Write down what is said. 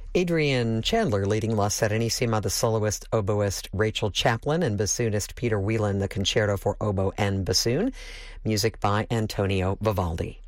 Adrian Chandler leading La Serenissima, the soloist oboist Rachel Chaplin, and bassoonist Peter Whelan, the concerto for oboe and bassoon. Music by Antonio Vivaldi.